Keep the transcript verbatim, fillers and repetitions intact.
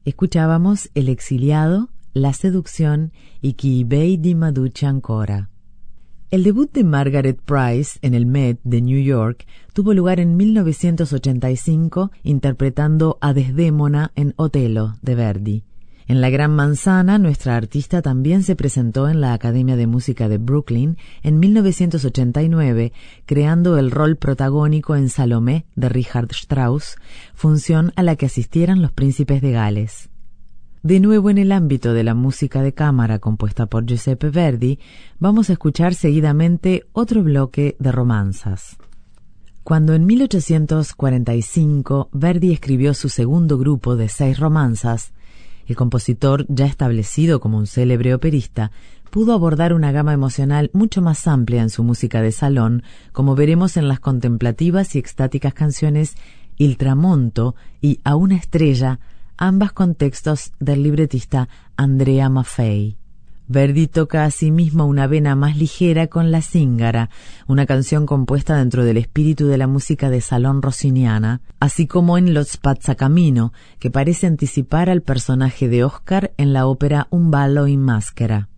Escuchábamos El exiliado, La seducción y Chi bei di Maducci ancora. El debut de Margaret Price en el Met de New York tuvo lugar en mil novecientos ochenta y cinco interpretando a Desdémona en Otelo de Verdi. En la Gran Manzana, nuestra artista también se presentó en la Academia de Música de Brooklyn en mil novecientos ochenta y nueve, creando el rol protagónico en Salomé de Richard Strauss, función a la que asistieran los príncipes de Gales. De nuevo en el ámbito de la música de cámara compuesta por Giuseppe Verdi, vamos a escuchar seguidamente otro bloque de romanzas. Cuando en mil ochocientos cuarenta y cinco Verdi escribió su segundo grupo de seis romanzas, el compositor, ya establecido como un célebre operista, pudo abordar una gama emocional mucho más amplia en su música de salón, como veremos en las contemplativas y extáticas canciones Il tramonto y A una estrella, ambas con textos del libretista Andrea Maffei. Verdi toca asimismo una vena más ligera con La Zingara, una canción compuesta dentro del espíritu de la música de salón rossiniana, así como en Lo Spazzacamino, que parece anticipar al personaje de Oscar en la ópera Un ballo in maschera.